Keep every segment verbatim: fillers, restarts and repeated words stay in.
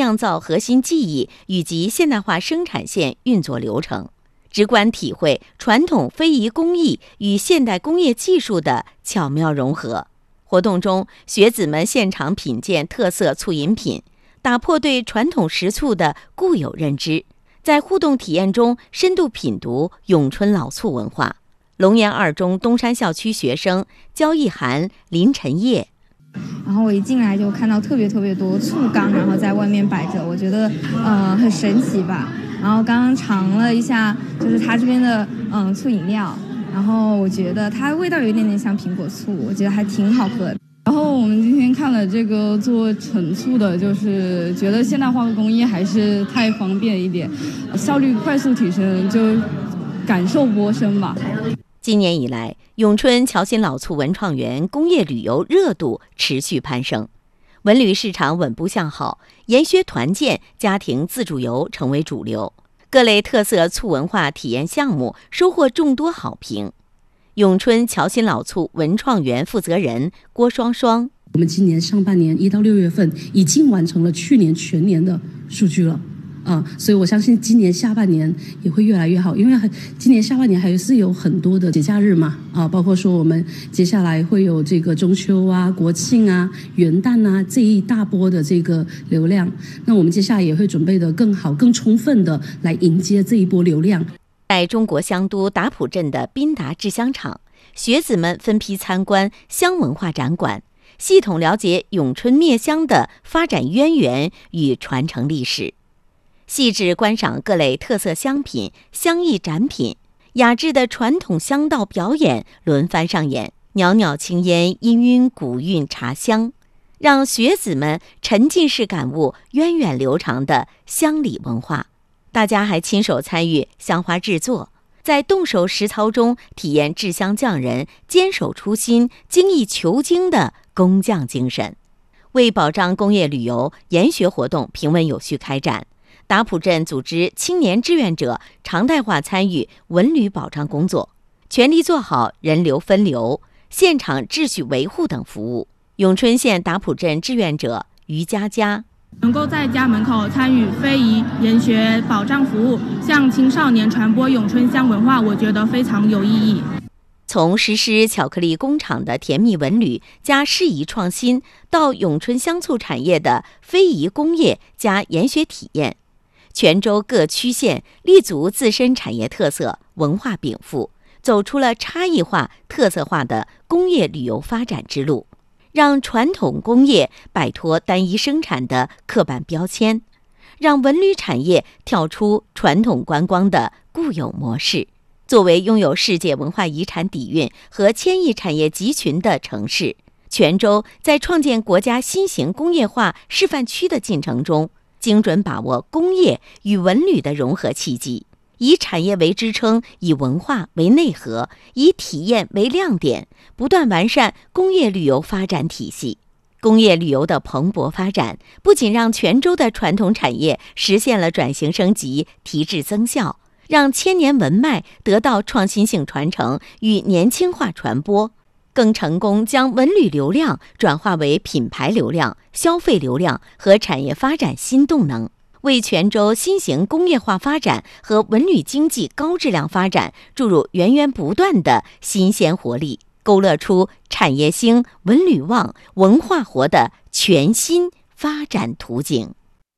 酿造核心技艺以及现代化生产线运作流程，直观体会传统非遗工艺与现代工业技术的巧妙融合。活动中，学子们现场品鉴特色醋饮品，打破对传统食醋的固有认知，在互动体验中深度品读咏春老醋文化。龙岩二中东山校区学生焦一涵、林晨叶。 然后我一进来就看到特别特别多醋缸，然后在外面摆着，我觉得呃很神奇吧。然后刚刚尝了一下，就是它这边的嗯醋饮料，然后我觉得它味道有一点点像苹果醋，我觉得还挺好喝的。 然后我们今天看了这个做陈醋的，就是觉得现代化的工艺还是太方便一点，效率快速提升，就感受颇深吧。 今年以来，咏春侨新老醋文创园工业旅游热度持续攀升，文旅市场稳步向好，研学团建、家庭自助游成为主流，各类特色醋文化体验项目收获众多好评。咏春侨新老醋文创园负责人郭双双： 我们今年上半年一到六月份已经完成了去年全年的数据了。啊、嗯，所以我相信今年下半年也会越来越好，因为今年下半年还是有很多的节假日嘛，啊，包括说我们接下来会有这个中秋啊、国庆啊、元旦啊这一大波的这个流量，那我们接下来也会准备的更好、更充分的来迎接这一波流量。 在中国香都达普镇的宾达制香厂，学子们分批参观香文化展馆，系统了解咏春灭香的发展渊源与传承历史。细致观赏各类特色香品、香艺展品，雅致的传统香道表演轮番上演，袅袅青烟氤氲古韵茶香，让学子们沉浸式感悟源远流长的香礼文化。大家还亲手参与香花制作，在动手实操中体验制香匠人坚守初心、精益求精的工匠精神。为保障工业旅游，研学活动平稳有序开展。达普镇组织青年志愿者常态化参与文旅保障工作，全力做好人流分流、现场秩序维护等服务。咏春县达普镇志愿者于佳佳： 能够在家门口参与非遗研学保障服务，向青少年传播咏春香文化，我觉得非常有意义。 从实施巧克力工厂的甜蜜文旅加适宜创新，到咏春香醋产业的非遗工业加研学体验，泉州各区县立足自身产业特色、文化禀赋，走出了差异化、特色化的工业旅游发展之路，让传统工业摆脱单一生产的刻板标签，让文旅产业跳出传统观光的固有模式。作为拥有世界文化遗产底蕴和千亿产业集群的城市，泉州在创建国家新型工业化示范区的进程中，精准把握工业与文旅的融合契机，以产业为支撑，以文化为内核，以体验为亮点，不断完善工业旅游发展体系。工业旅游的蓬勃发展，不仅让泉州的传统产业实现了转型升级、提质增效，让千年文脉得到创新性传承与年轻化传播，更成功将文旅流量转化为品牌流量、消费流量和产业发展新动能，为泉州新型工业化发展和文旅经济高质量发展注入源源不断的新鲜活力，勾勒出产业兴、文旅旺、文化活的全新发展图景。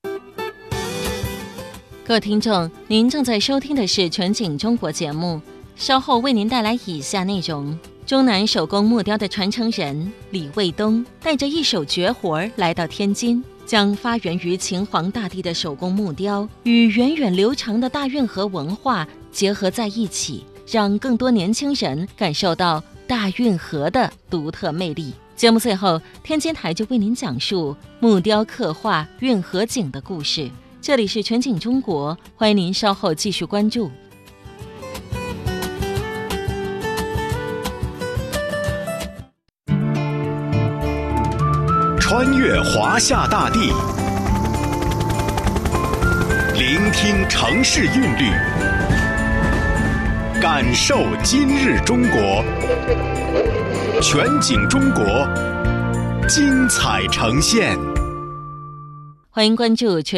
各位听众，您正在收听的是全景中国节目，稍后为您带来以下内容。中南手工木雕的传承人李卫东带着一手绝活来到天津，将发源于秦皇大帝的手工木雕与源远流长的大运河文化结合在一起，让更多年轻人感受到大运河的独特魅力。节目最后，天津台就为您讲述木雕刻画运河景的故事。这里是全景中国，欢迎您稍后继续关注。 穿越华夏大地，聆听城市韵律，感受今日中国。全景中国，精彩呈现。 欢迎关注全